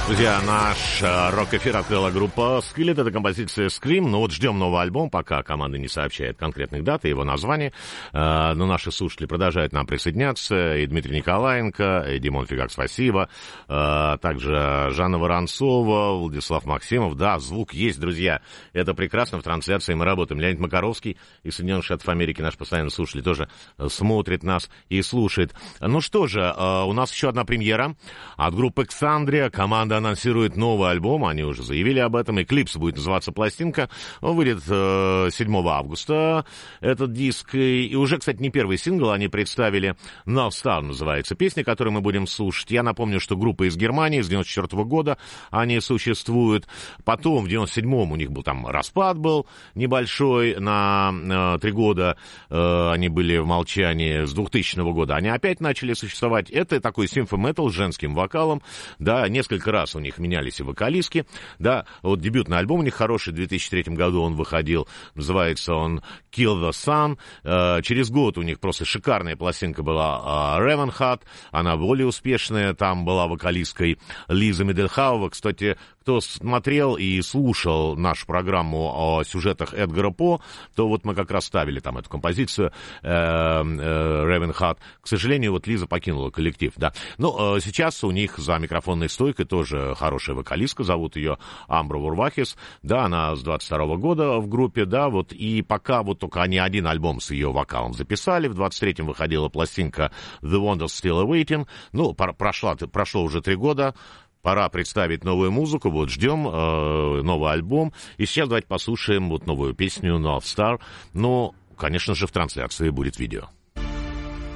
Друзья, наш рок-эфир открыла группа Skillet. Это композиция Scream. Но вот ждем новый альбом, пока команда не сообщает конкретных дат и его названий. Но наши слушатели продолжают нам присоединяться. И Дмитрий Николаенко, и Димон Фигак, спасибо. Также Жанна Воронцова, Владислав Максимов. Да, звук есть, друзья. Это прекрасно. В трансляции мы работаем. Леонид Макаровский из Соединенных Штатов Америки, наш постоянный слушатель, тоже смотрит нас и слушает. Ну что же, у нас еще одна премьера от группы Xandria. Команда анонсирует новый альбом, они уже заявили об этом, и клип будет называться «Пластинка». Он выйдет 7 августа, этот диск. И уже, кстати, не первый сингл они представили. «Now Star» называется песня, которую мы будем слушать. Я напомню, что группа из Германии, с 94 года они существуют. Потом, в 97-м у них был там распад был небольшой, на 3 года они были в молчании. С 2000 года они опять начали существовать. Это такой симфо-метал с женским вокалом. Да, несколько раз у них менялись и вокалистки. Да, вот дебютный альбом у них хороший, в 2003 году он выходил. Называется он «Kill the Sun». Через год у них просто шикарная пластинка была «Ravenheart». Она более успешная. Там была вокалисткой Лиза Мидельхаува. Кстати, кто смотрел и слушал нашу программу о сюжетах Эдгара По, то вот мы как раз ставили там эту композицию «Ravenheart». К сожалению, вот Лиза покинула коллектив, да. Но сейчас у них за микрофонной стойкой тоже хорошая вокалистка, зовут ее Амбра Вурвахис. Да, она с 22 года в группе, да, вот. И пока вот только они один альбом с ее вокалом записали. В 23-м выходила пластинка «The Wonders Still Awaiting». Ну, прошло уже 3 года. Пора представить новую музыку, вот ждем новый альбом. И сейчас давайте послушаем вот новую песню «North Star». Но, конечно же, в трансляции будет видео.